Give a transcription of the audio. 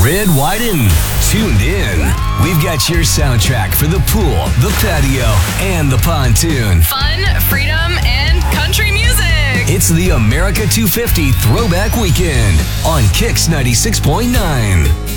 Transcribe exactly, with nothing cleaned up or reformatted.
Red, white, and tuned in. We've got your soundtrack for the pool, the patio, and the pontoon. Fun, freedom, and country music. It's the America two fifty Throwback Weekend on Kicks ninety-six point nine.